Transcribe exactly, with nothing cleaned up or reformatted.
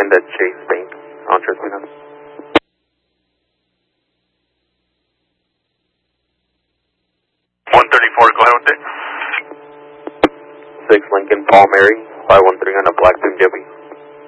Linda Chase Bank on Tresmina. one thirty-four, go ahead with it. six Lincoln Paul Mary, five one three on a Black Beam W.